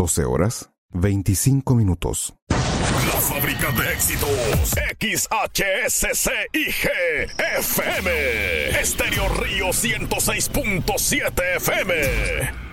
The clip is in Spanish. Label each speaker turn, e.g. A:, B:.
A: 12 horas, 25 minutos.
B: La fábrica de éxitos. XHSCIG FM. Estéreo Río 106.7 FM.